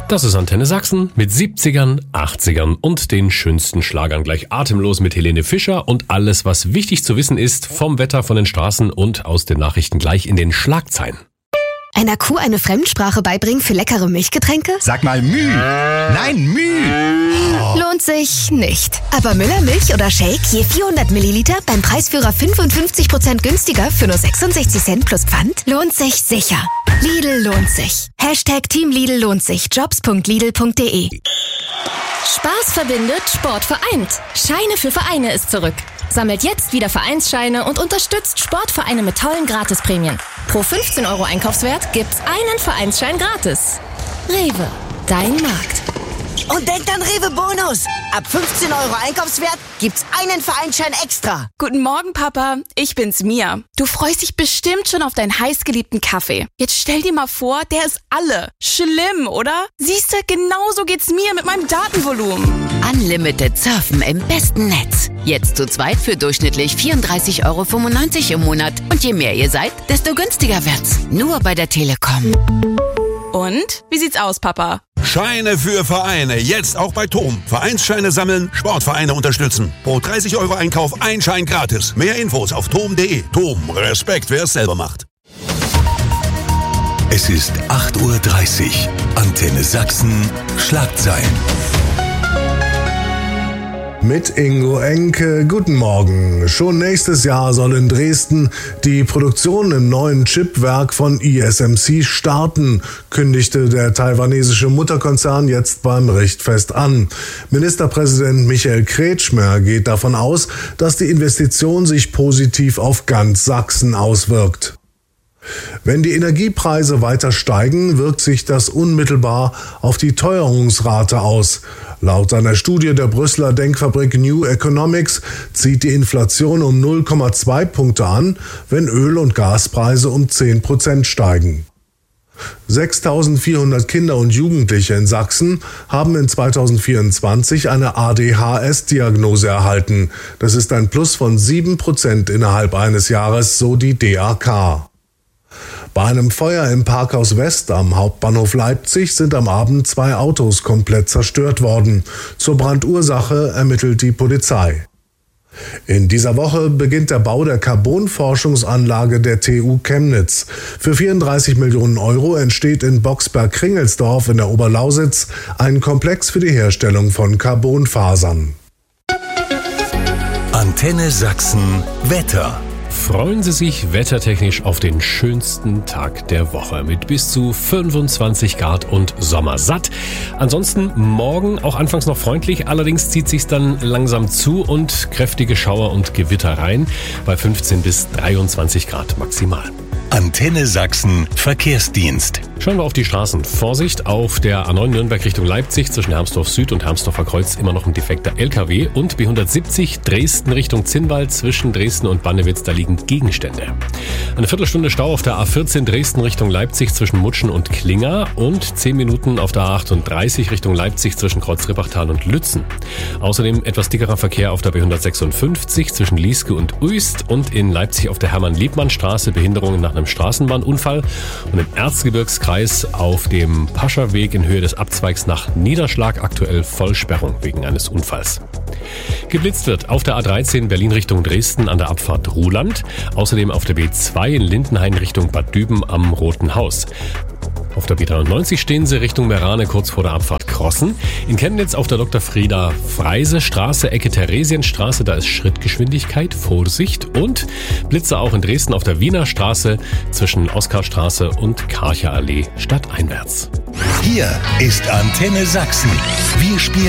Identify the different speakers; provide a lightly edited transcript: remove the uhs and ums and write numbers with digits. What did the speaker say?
Speaker 1: Das ist Antenne Sachsen mit 70ern, 80ern und den schönsten Schlagern. Gleich atemlos mit Helene Fischer und alles, was wichtig zu wissen ist vom Wetter, von den Straßen und aus den Nachrichten gleich in den Schlagzeilen.
Speaker 2: Einer Kuh eine Fremdsprache beibringen für leckere Milchgetränke?
Speaker 3: Sag mal Müh. Nein, Müh.
Speaker 2: Lohnt sich nicht. Aber Müller Milch oder Shake je 400 Milliliter beim Preisführer 55% günstiger für nur 66 Cent plus Pfand? Lohnt sich sicher. Lidl lohnt sich. Team Lidl lohnt sich. Jobs.lidl.de.
Speaker 4: Spaß verbindet, Sport vereint. Scheine für Vereine ist zurück. Sammelt jetzt wieder Vereinsscheine und unterstützt Sportvereine mit tollen Gratisprämien. Pro 15 € Einkaufswert gibt's einen Vereinsschein gratis. Rewe, dein Markt.
Speaker 5: Und denkt an Rewe Bonus. Ab 15 € Einkaufswert gibt's einen Vereinsschein extra.
Speaker 6: Guten Morgen, Papa. Ich bin's, Mia. Du freust dich bestimmt schon auf deinen heißgeliebten Kaffee. Jetzt stell dir mal vor, der ist alle. Schlimm, oder? Siehste, genauso geht's mir mit meinem Datenvolumen.
Speaker 7: Unlimited Surfen im besten Netz. Jetzt zu zweit für durchschnittlich 34,95 € im Monat. Und je mehr ihr seid, desto günstiger wird's. Nur bei der Telekom.
Speaker 6: Und? Wie sieht's aus, Papa?
Speaker 8: Scheine für Vereine, jetzt auch bei TOM. Vereinsscheine sammeln, Sportvereine unterstützen. Pro 30 € Einkauf ein Schein gratis. Mehr Infos auf tom.de. TOM, Respekt, wer es selber macht.
Speaker 3: Es ist 8:30 Uhr. Antenne Sachsen, Schlagzeilen.
Speaker 9: Mit Ingo Enke, guten Morgen. Schon nächstes Jahr soll in Dresden die Produktion im neuen Chipwerk von ISMC starten, kündigte der taiwanesische Mutterkonzern jetzt beim Richtfest an. Ministerpräsident Michael Kretschmer geht davon aus, dass die Investition sich positiv auf ganz Sachsen auswirkt. Wenn die Energiepreise weiter steigen, wirkt sich das unmittelbar auf die Teuerungsrate aus. Laut einer Studie der Brüsseler Denkfabrik New Economics zieht die Inflation um 0,2 Punkte an, wenn Öl- und Gaspreise um 10% steigen. 6.400 Kinder und Jugendliche in Sachsen haben in 2024 eine ADHS-Diagnose erhalten. Das ist ein Plus von 7% innerhalb eines Jahres, so die DAK. Bei einem Feuer im Parkhaus West am Hauptbahnhof Leipzig sind am Abend 2 Autos komplett zerstört worden. Zur Brandursache ermittelt die Polizei. In dieser Woche beginnt der Bau der Carbon-Forschungsanlage der TU Chemnitz. Für 34 Millionen € entsteht in Boxberg-Kringelsdorf in der Oberlausitz ein Komplex für die Herstellung von Carbonfasern.
Speaker 3: Antenne Sachsen, Wetter.
Speaker 1: Freuen Sie sich wettertechnisch auf den schönsten Tag der Woche mit bis zu 25 Grad und sommersatt. Ansonsten morgen auch anfangs noch freundlich, allerdings zieht sich's dann langsam zu und kräftige Schauer und Gewitter rein bei 15 bis 23 Grad maximal.
Speaker 3: Antenne Sachsen, Verkehrsdienst.
Speaker 1: Schauen wir auf die Straßen. Vorsicht, auf der A9 Nürnberg Richtung Leipzig zwischen Hermsdorf Süd und Hermsdorfer Kreuz immer noch ein defekter LKW und B170 Dresden Richtung Zinnwald zwischen Dresden und Bannewitz, da liegen Gegenstände. Eine Viertelstunde Stau auf der A14 Dresden Richtung Leipzig zwischen Mutschen und Klinger und 10 Minuten auf der A38 Richtung Leipzig zwischen Kreuzrippachtal und Lützen. Außerdem etwas dickerer Verkehr auf der B156 zwischen Lieske und Uist und in Leipzig auf der Hermann-Liebmann-Straße Behinderungen nach einem Straßenbahnunfall und im Erzgebirgskreis auf dem Pascherweg in Höhe des Abzweigs nach Niederschlag aktuell Vollsperrung wegen eines Unfalls. Geblitzt wird auf der A13 Berlin Richtung Dresden an der Abfahrt Ruhland, außerdem auf der B2 in Lindenhain Richtung Bad Düben am Roten Haus. Auf der B93 stehen Sie Richtung Merane kurz vor der Abfahrt Krossen. In Chemnitz auf der Dr. Frieda Freise Straße, Ecke Theresienstraße, da ist Schrittgeschwindigkeit, Vorsicht und Blitze auch in Dresden auf der Wiener Straße zwischen Oskarstraße und Karcher Allee stadteinwärts.
Speaker 3: Hier ist Antenne Sachsen. Wir spielen